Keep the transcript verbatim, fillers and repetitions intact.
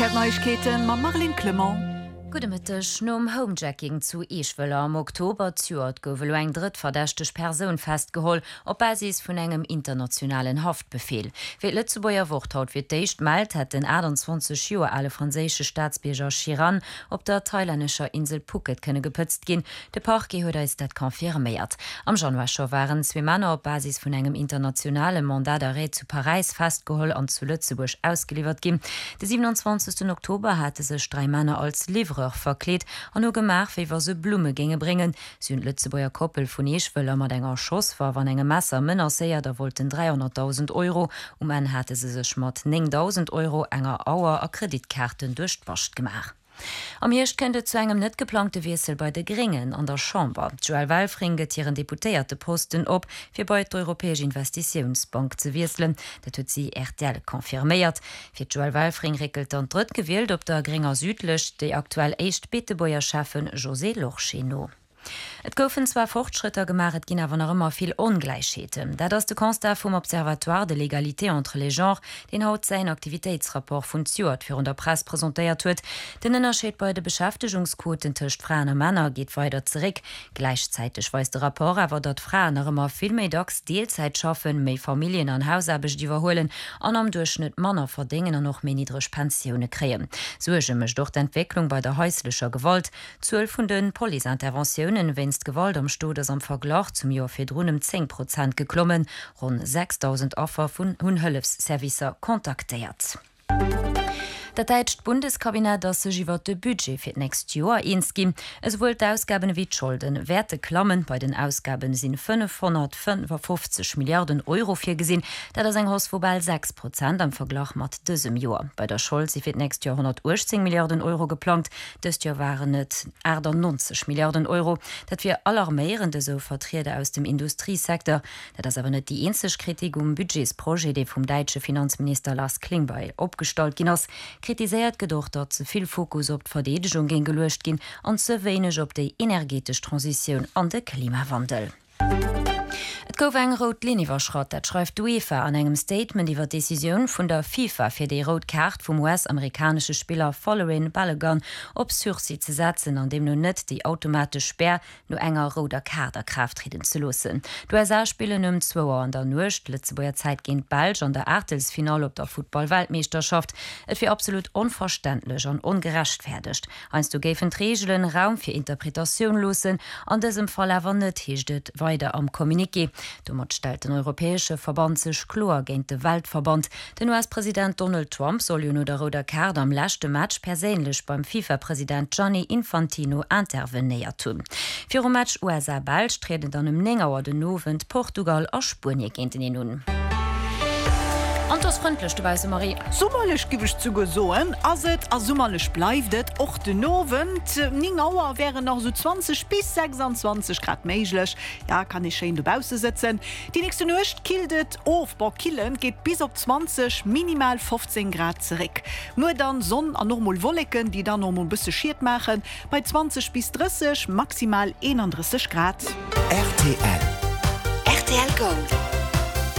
Verkehrneuigkeiten ma Marlene Clement. Gudemittech nom Homejacking zu Ischwiller am Oktober zuert goufelo eng drit verdächteg Persoun festgeholl op Basis vun engem internationalen Haftbefehl. Fir Lützebauer Wuchthaut fir d'éicht Malt hat den achtundzwanzig Joer alle franzésche Staatsbierger Chiran op der thailändescher Insel Phuket kënne gepëtzt ginn. De Parquet huet is dat konfirméiert. Am Januarcher waren zwe Männer op Basis vun engem internationale Mandat d'arrêt zu Paris festgeholl an zu Lützeburg ausgeliefert ginn. De siebenundzwanzigsten Oktober hatte sech drei Männer als Livrer verkleet an no gemach wiewer se Blume ginge bringen. Syn Lützebauer Koppel vun Ischwiller mat enger Schoss war wann engem Messer Mënner séier der wollten dreihunderttausend Euro um en hatte se sech mat neuntausend Euro enger Auer a Kreditkarten durchwascht gemach. Am Hirsch könnte zu engem net geplante Wesel bei de Gringen an der Chamber. Joel Walfring getieren deputéierte Posten op fir bei d' Europäesche Investitionsbank ze wieselen. Dat huet sie R T L konfirméiert. Fir Joel Walfring rekelt an dëtt gewählt op der Gringer Südlech déi aktuell éicht Beetebauer Chefen José Locheno. Et goufen zwar Fortschritter gemacht ginn awer noch immer viel Ungleichheeten. Dat ass de Constat vum Observatoire de l'égalité entre les genres den haut sein Aktivitätsrapport vun Zuert fir der Press präsentéiert huet. Den ënnerscheet bei de Beschäftigungsquoten tëcht Fraen a Männer geht weiter zerik. Gleichzeitig weist de Rapport awer dat Fraen noch immer viel méi dags Deelzeit schaffen, méi Familien an Hausarbeg diewerholen an am Durchschnitt Männer verdingen an noch méi niedrigch Pensione kreen. So ëmmech durch d'Entwicklung bei der häuslicher Gewalt zwölf vun den Polizinterventionen wennst Gewalt am Stodes am Verglach zum Jahr fir runem zehn Prozent geklommen, rund sechstausend Opfer vun Hunhëllefsservicer kontaktéiert. Dat deitscht Bundeskabinett dat sech iwwer de Budget fir näst Joer insgin. Es wollt Ausgaben wie d'Schulden Werte klammen, bei den Ausgaben sinn fünfhundertfünfundfünfzig Milliarden Euro fir gesinn, dat ass eng Haus vobal sechs Prozent am Verglach mat dësem Joer. Bei der Schuld si fir näst Jahr hundertachtzehn Milliarden Euro geplant, dëst Jahr waren net achtundneunzig Milliarden Euro. Dat fir alarmierende so vertriede aus dem Industriesektor, dat ass awer net die enzeg Kritik um Budgetsproje dei vum deitsche Finanzminister Lars Klingbeil opstalt gin ass. Kritiséiert gedocht, dat ze viel Fokus op d'Verdeedigung gin gelecht gin an ze wenigch op déi energetisch Transition an de Klimawandel. Et gouf eng Rot-Liniwerschrott, dat schreift UEFA an engem Statement iwwer Decision vun der FIFA fir déi Rotkart vum U S-amerikanische Spieler Following Balogun op Sursi ze setzen, an dem no net die automatisch Sperr no enger roter Kader Kraft treten ze losen. D U S A spielen um zwo an der Nucht Lützebauer Zeit géint Belg an der Achtelfinal op der Football-Weltmeisterschaft. Et fir absolut unverständlich an ungerechtfertigt. Einst du géfen Regelen Raum fir Interpretationun losen, an dësem Fall awer net hiechtet weiter am Kommuniqué. Dommer stellt den Europäesche Verband sech klor géint de Weltverband. Den U S-Präsident Donald Trump soll jo no der roter Kard am lächte Match perélech beim FIFA-Präsident Gianni Infantino intervenéiert tun. Fir um Match U S A Belg treden an em Nengauer den Nowen Portugal a Spurnie géint in nun. Antos freundlich du weißt Marie. Summerlech giwech zu gesoen, aset a summerlech bleifdet och de Nowen. Ningauer wären noch so zwanzig bis sechsundzwanzig Grad meiglech. Ja, kann ich schön dubause sitzen. Die nächste Nucht kildet of bei Killen geht bis op zwanzig, minimal fünfzehn Grad zurück. Nur dann Sonn an normal Wolken, die dann normal bisschen schiert machen, bei zwanzig bis dreißig, maximal einunddreißig Grad. R T L. R T L Gold.